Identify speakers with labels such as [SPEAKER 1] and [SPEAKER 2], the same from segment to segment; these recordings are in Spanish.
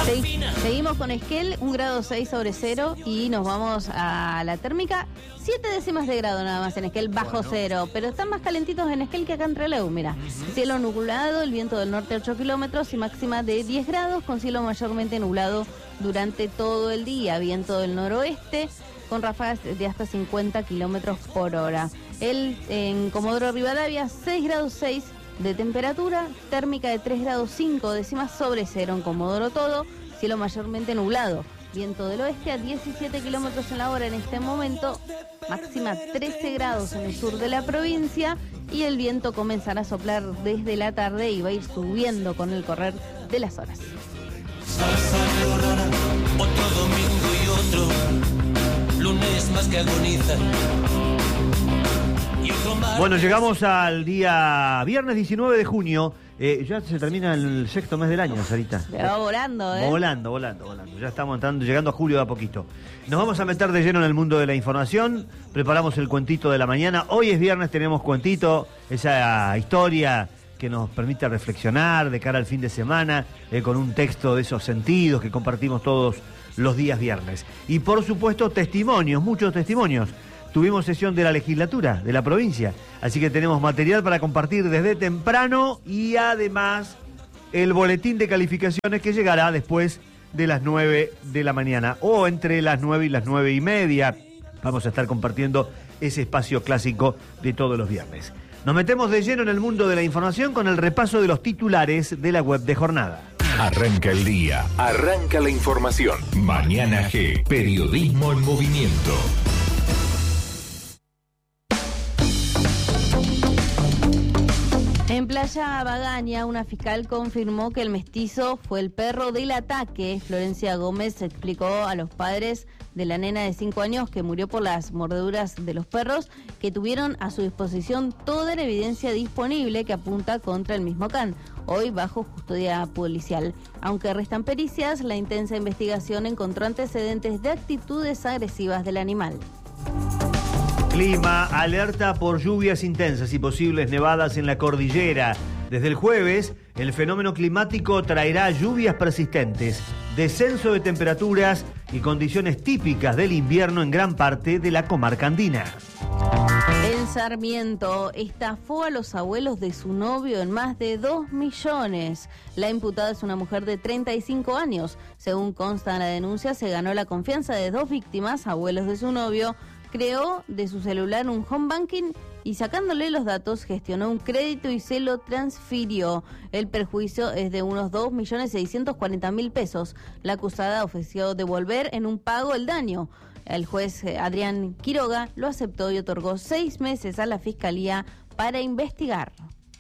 [SPEAKER 1] Seguimos con Esquel, 1,6 grados sobre cero y nos vamos a la térmica. 7 décimas de grado nada más en Esquel, bajo cero, pero están más calentitos en Esquel que acá en Trelew, mira. Cielo nublado, el viento del norte 8 kilómetros y máxima de 10 grados, con cielo mayormente nublado durante todo el día. Viento del noroeste con ráfagas de hasta 50 kilómetros por hora. En Comodoro Rivadavia, 6 grados 6 de temperatura, térmica de 3 grados 5 décimas sobre cero en Comodoro todo, cielo mayormente nublado, viento del oeste a 17 kilómetros en la hora en este momento, máxima 13 grados en el sur de la provincia y el viento comenzará a soplar desde la tarde y va a ir subiendo con el correr de las horas.
[SPEAKER 2] Otro domingo y otro lunes más que agoniza.
[SPEAKER 3] Bueno, llegamos al día viernes 19 de junio. Ya se termina el sexto mes del año, Sarita.
[SPEAKER 1] Se va volando, ¿eh?
[SPEAKER 3] Volando. Ya estamos llegando a julio de a poquito. Nos vamos a meter de lleno en el mundo de la información. Preparamos el cuentito de la mañana. Hoy es viernes, tenemos cuentito, esa historia que nos permite reflexionar de cara al fin de semana, con un texto de esos sentidos que compartimos todos los días viernes. Y por supuesto testimonios, muchos testimonios. Tuvimos sesión de la legislatura de la provincia, así que tenemos material para compartir desde temprano y además el boletín de calificaciones que llegará después de las 9 de la mañana o entre las 9 y las 9:30. Vamos a estar compartiendo ese espacio clásico de todos los viernes. Nos metemos de lleno en el mundo de la información con el repaso de los titulares de la web de Jornada.
[SPEAKER 4] Arranca el día, arranca la información. Mañana G, periodismo en movimiento.
[SPEAKER 1] En Playa Bagaña, una fiscal confirmó que el mestizo fue el perro del ataque. Florencia Gómez explicó a los padres de la nena de 5 años que murió por las mordeduras de los perros, que tuvieron a su disposición toda la evidencia disponible que apunta contra el mismo can, hoy bajo custodia policial. Aunque restan pericias, la intensa investigación encontró antecedentes de actitudes agresivas del animal.
[SPEAKER 3] Clima, alerta por lluvias intensas y posibles nevadas en la cordillera. Desde el jueves, el fenómeno climático traerá lluvias persistentes, descenso de temperaturas y condiciones típicas del invierno en gran parte de la comarca andina.
[SPEAKER 1] En Sarmiento, estafó a los abuelos de su novio en más de 2 millones. La imputada es una mujer de 35 años. Según consta en la denuncia, se ganó la confianza de 2 víctimas, abuelos de su novio. Creó de su celular un home banking y sacándole los datos gestionó un crédito y se lo transfirió. El perjuicio es de unos 2.640.000 pesos. La acusada ofreció devolver en un pago el daño. El juez Adrián Quiroga lo aceptó y otorgó 6 meses a la fiscalía para investigar.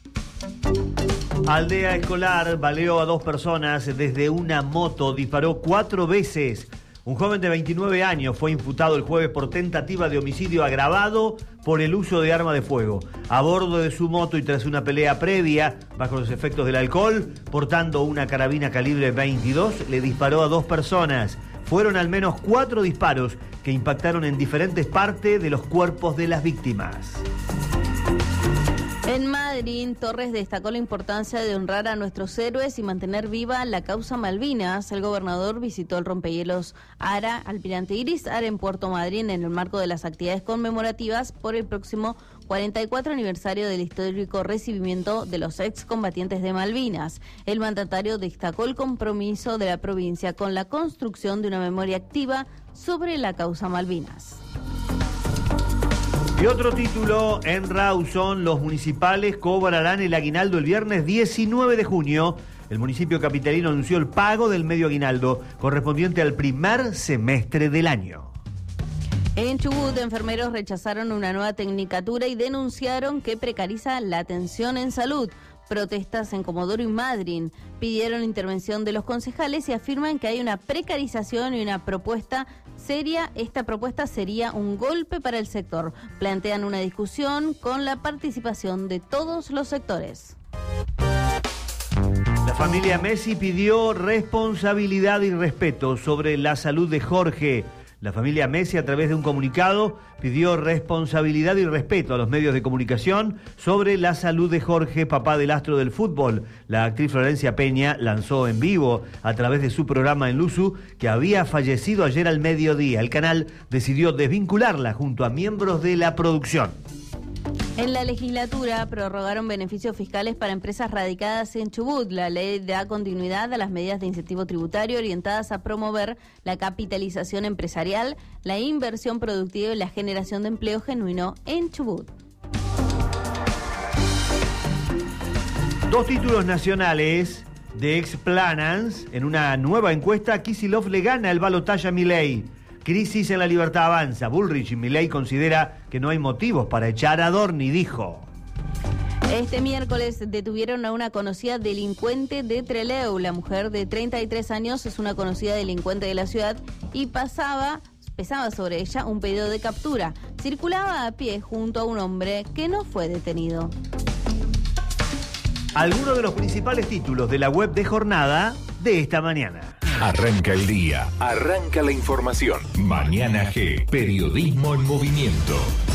[SPEAKER 3] Aldea Escolar baleó a 2 personas desde una moto, disparó 4 veces. Un joven de 29 años fue imputado el jueves por tentativa de homicidio agravado por el uso de arma de fuego. A bordo de su moto y tras una pelea previa, bajo los efectos del alcohol, portando una carabina calibre 22, le disparó a 2 personas. Fueron al menos 4 disparos que impactaron en diferentes partes de los cuerpos de las víctimas.
[SPEAKER 1] En Madrid, Torres destacó la importancia de honrar a nuestros héroes y mantener viva la causa Malvinas. El gobernador visitó el rompehielos Ara, Almirante Iris Ara en Puerto Madryn en el marco de las actividades conmemorativas por el próximo 44 aniversario del histórico recibimiento de los excombatientes de Malvinas. El mandatario destacó el compromiso de la provincia con la construcción de una memoria activa sobre la causa Malvinas.
[SPEAKER 3] Y otro título, en Rawson, los municipales cobrarán el aguinaldo el viernes 19 de junio. El municipio capitalino anunció el pago del medio aguinaldo correspondiente al primer semestre del año.
[SPEAKER 1] En Chubut, enfermeros rechazaron una nueva tecnicatura y denunciaron que precariza la atención en salud. Protestas en Comodoro y Madryn pidieron intervención de los concejales y afirman que hay una precarización y una propuesta seria. Esta propuesta sería un golpe para el sector. Plantean una discusión con la participación de todos los sectores.
[SPEAKER 3] La familia Messi pidió responsabilidad y respeto sobre la salud de Jorge. La familia Messi, a través de un comunicado, pidió responsabilidad y respeto a los medios de comunicación sobre la salud de Jorge, papá del astro del fútbol. La actriz Florencia Peña lanzó en vivo, a través de su programa en Luzu, que había fallecido ayer al mediodía. El canal decidió desvincularla junto a miembros de la producción.
[SPEAKER 1] En la legislatura prorrogaron beneficios fiscales para empresas radicadas en Chubut. La ley da continuidad a las medidas de incentivo tributario orientadas a promover la capitalización empresarial, la inversión productiva y la generación de empleo genuino en Chubut.
[SPEAKER 3] 2 títulos nacionales de Explanans. En una nueva encuesta, Kicillof le gana el balotaje a Milei. Crisis en la libertad avanza. Bullrich y Milei considera que no hay motivos para echar a Adorni, dijo.
[SPEAKER 1] Este miércoles detuvieron a una conocida delincuente de Trelew. La mujer de 33 años es una conocida delincuente de la ciudad y pesaba sobre ella un pedido de captura. Circulaba a pie junto a un hombre que no fue detenido.
[SPEAKER 3] Algunos de los principales títulos de la web de Jornada de esta mañana.
[SPEAKER 4] Arranca el día, arranca la información. Mañana G, periodismo en movimiento.